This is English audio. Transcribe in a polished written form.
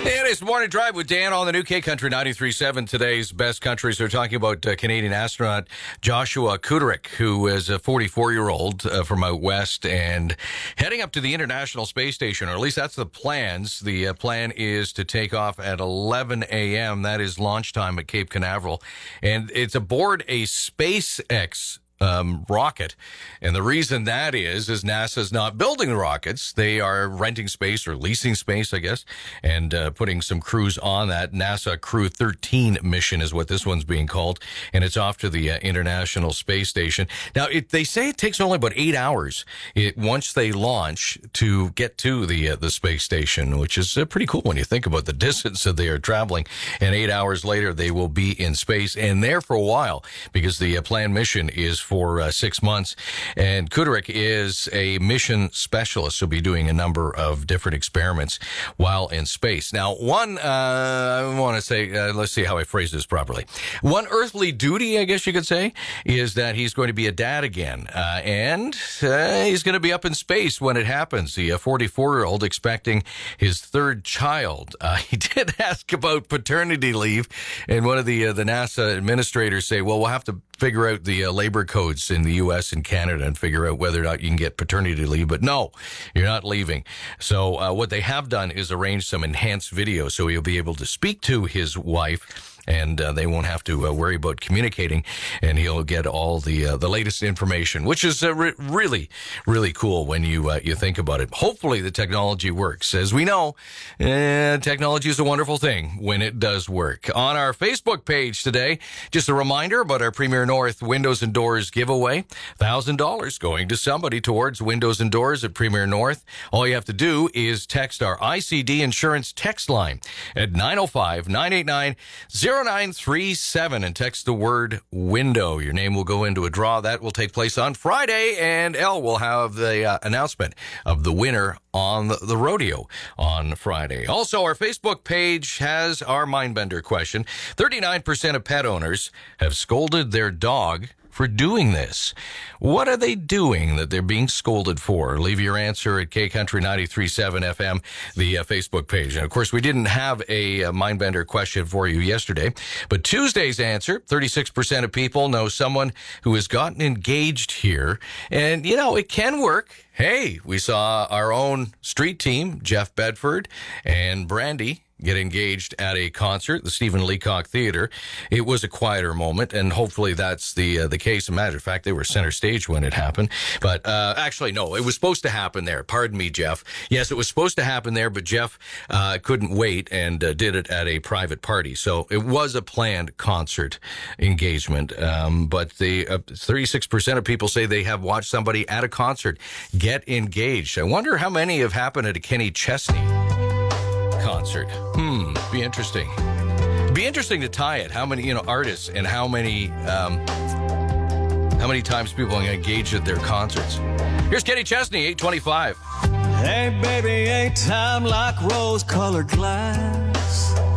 It is Morning Drive with Dan on the new K Country 93.7. Today's best countries are talking about Canadian astronaut Joshua Kuderik, who is a 44-year-old from out west and heading up to the International Space Station, or at least that's the plans. The plan is to take off at 11 a.m. That is launch time at Cape Canaveral. And it's aboard a SpaceX rocket. And the reason that is NASA's not building the rockets. They are renting space or leasing space, I guess, and putting some crews on that. NASA Crew 13 mission is what this one's being called. And it's off to the International Space Station. Now, they say it takes only about 8 hours once they launch to get to the space station, which is pretty cool when you think about the distance that they are traveling. And 8 hours later, they will be in space and there for a while because the planned mission is for 6 months. And Kuderik is a mission specialist. He'll be doing a number of different experiments while in space. Now, I want to say, let's see how I phrase this properly. One earthly duty, I guess you could say, is that he's going to be a dad again. And he's going to be up in space when it happens. The 44-year-old expecting his third child. He did ask about paternity leave. And one of the NASA administrators say, well, we'll have to figure out the labor codes in the U.S. and Canada and figure out whether or not you can get paternity leave. But no, you're not leaving. So what they have done is arrange some enhanced video so he'll be able to speak to his wife. And they won't have to worry about communicating, and he'll get all the latest information, which is really, really cool when you think about it. Hopefully, the technology works. As we know, technology is a wonderful thing when it does work. On our Facebook page today, just a reminder about our Premier North Windows and Doors giveaway. $1,000 going to somebody towards windows and doors at Premier North. All you have to do is text our ICD Insurance text line at 905-989-0937 and text the word window. Your name will go into a draw. That will take place on Friday, and Elle will have the announcement of the winner on the rodeo on Friday. Also, our Facebook page has our Mindbender question. 39% of pet owners have scolded their dog for doing this. What are they doing that they're being scolded for? Leave your answer at K-Country 93.7 FM, the Facebook page. And of course, we didn't have a Mindbender question for you yesterday, but Tuesday's answer, 36% of people know someone who has gotten engaged here. And, it can work. Hey, we saw our own street team, Jeff Bedford and Brandy, get engaged at a concert, the Stephen Leacock Theater. It was a quieter moment, and hopefully that's the case. As a matter of fact, they were center stage when it happened. But actually, no, it was supposed to happen there. Pardon me, Jeff. Yes, it was supposed to happen there, but Jeff couldn't wait and did it at a private party. So it was a planned concert engagement. But the 36% of people say they have watched somebody at a concert get engaged. I wonder how many have happened at a Kenny Chesney concert. Be interesting. Be interesting to tie it. How many, artists and how many times people engage at their concerts. Here's Kenny Chesney, 825. Hey, baby, ain't time like rose-colored glass.